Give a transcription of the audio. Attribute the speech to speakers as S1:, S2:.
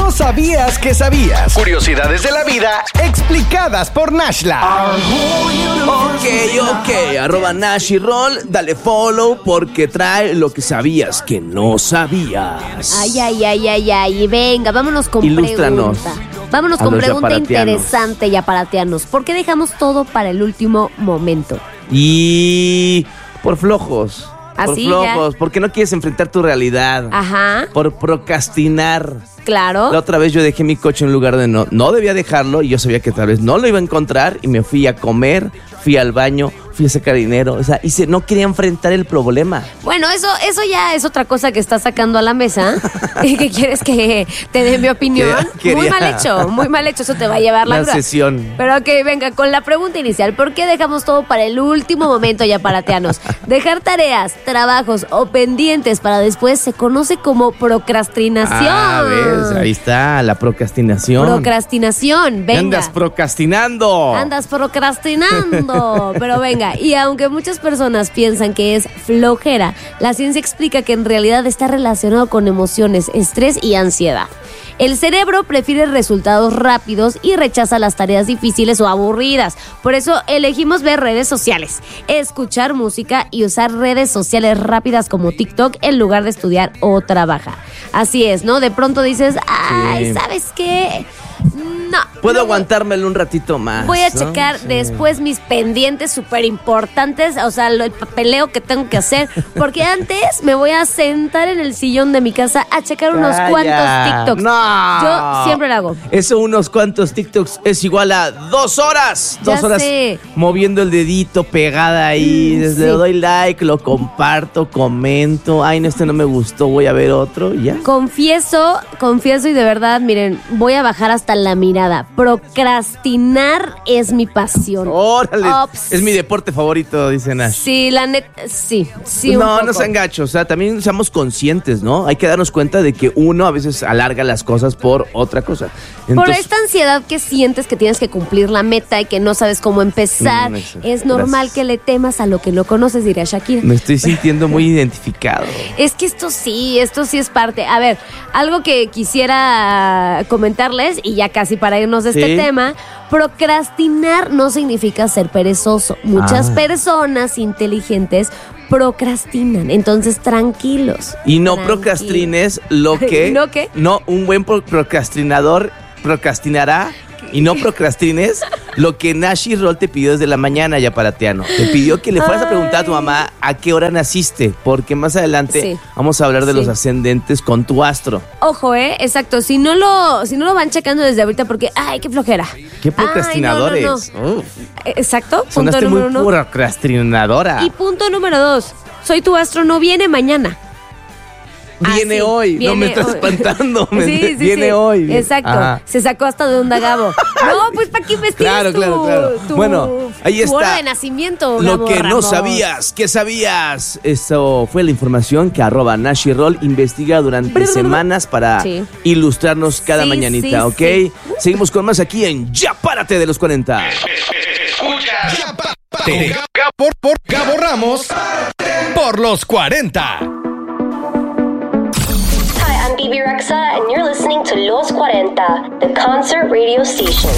S1: no sabías que sabías. Curiosidades de la vida explicadas por Nashla.
S2: Ok, @NashiRoll, dale follow porque trae lo que sabías que no sabías.
S3: Ay, venga, vámonos con
S2: Ilústranos.
S3: pregunta. Vámonos
S2: A
S3: con
S2: los
S3: pregunta
S2: yaparatianos.
S3: interesante, yaparatianos. ¿Por qué dejamos todo para el último momento?
S2: Y por flojos. Por
S3: Así
S2: flojos, porque no quieres enfrentar tu realidad.
S3: Ajá,
S2: Por procrastinar.
S3: claro.
S2: La otra vez yo dejé mi coche en un lugar de no debía dejarlo y yo sabía que tal vez no lo iba a encontrar y me fui a comer, fui al baño, fui a sacar dinero, o sea, no quería enfrentar el problema.
S3: Bueno, eso ya es otra cosa que estás sacando a la mesa y que quieres que te dé mi opinión. Muy mal hecho, eso te va a llevar la
S2: La
S3: grúa.
S2: sesión.
S3: Pero ok, venga, con la pregunta inicial, ¿por qué dejamos todo para el último momento, yaparatianos? Dejar tareas, trabajos o pendientes para después se conoce como procrastinación.
S2: Ah, ves, ahí está, la procrastinación.
S3: Procrastinación, venga.
S2: Andas procrastinando.
S3: Andas procrastinando. Pero venga, y aunque muchas personas piensan que es flojera, la ciencia explica que en realidad está relacionado con emociones, estrés y ansiedad. El cerebro prefiere resultados rápidos y rechaza las tareas difíciles o aburridas. Por eso elegimos ver redes sociales, escuchar música y usar redes sociales rápidas como TikTok en lugar de estudiar o trabajar. Así es, ¿no? De pronto dices, ay,
S2: Sí.
S3: ¿sabes qué? No.
S2: Puedo aguantármelo un ratito más.
S3: Voy a
S2: ¿no?
S3: checar
S2: Sí.
S3: después mis pendientes súper importantes, o sea, el papeleo que tengo que hacer, porque antes me voy a sentar en el sillón de mi casa a checar unos
S2: Calla.
S3: cuantos TikToks.
S2: No.
S3: Yo siempre lo hago.
S2: Eso, unos cuantos TikToks es igual a 2 horas.
S3: Ya
S2: 2 horas
S3: sé.
S2: moviendo el dedito pegada ahí. Le
S3: sí.
S2: doy like, lo comparto, comento. Ay, no, este no me gustó, voy a ver otro y ya.
S3: Confieso y de verdad, miren, voy a bajar hasta la mirada. Procrastinar es mi pasión.
S2: Órale.
S3: Ops.
S2: Es mi deporte favorito, dice Nash.
S3: Sí, la neta, sí, un
S2: No,
S3: poco.
S2: no sean gachos, o sea, también seamos conscientes, ¿no? Hay que darnos cuenta de que uno a veces alarga las cosas por otra cosa.
S3: Por
S2: Entonces,
S3: esta ansiedad que sientes que tienes que cumplir la meta y que no sabes cómo empezar,
S2: Exacto.
S3: es normal
S2: Gracias.
S3: que le temas a lo que no conoces, diría Shakira.
S2: me estoy sintiendo muy identificado.
S3: Es que esto sí es parte. A ver, algo que quisiera comentarles, y ya casi para irnos de este
S2: Sí.
S3: tema, procrastinar no significa ser perezoso. Muchas personas inteligentes procrastinan, entonces tranquilos.
S2: Y no
S3: Tranquilos.
S2: procrastines lo que...
S3: ¿No qué?
S2: No, un buen procrastinador procrastinará y no procrastines lo que Nashi Roll te pidió desde la mañana, yaparatiano. Te pidió que le fueras a preguntar a tu mamá a qué hora naciste, porque más adelante
S3: Sí.
S2: vamos a hablar de
S3: Sí.
S2: los ascendentes con tu astro.
S3: Ojo, exacto. Si no lo van checando desde ahorita porque, ay, qué flojera.
S2: ¿Qué procrastinadores?
S3: Ay, no.
S2: Uf,
S3: Exacto. Punto
S2: sonaste muy
S3: número 1.
S2: procrastinadora.
S3: Y punto número 2. Soy tu astro, no viene mañana.
S2: Viene
S3: sí,
S2: hoy, no
S3: viene
S2: me estás
S3: hoy.
S2: espantando.
S3: Sí,
S2: Viene hoy.
S3: Exacto.
S2: Ajá.
S3: Se sacó hasta de onda Gabo. No, pues ¿para qué investigas
S2: Claro. Bueno, ahí
S3: tu hora
S2: está.
S3: de nacimiento,
S2: Lo
S3: Gabo
S2: que no
S3: Ramos?
S2: sabías, ¿qué sabías? Eso fue la información que @NashiRoll investiga durante semanas para
S3: Sí.
S2: ilustrarnos cada
S3: Sí,
S2: mañanita, ¿ok?
S3: sí.
S2: Seguimos con más aquí en Ya Párate de los 40.
S1: Ya párate. Por Gabo Ramos por los 40.
S4: Hi, I'm Bibi Rexa, and you're listening to Los 40, the concert radio station.